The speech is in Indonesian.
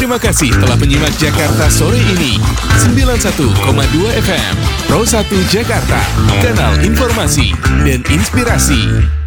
Terima kasih telah menyimak Jakarta sore ini. 91,2 FM Pro 1 Jakarta, kanal informasi dan inspirasi.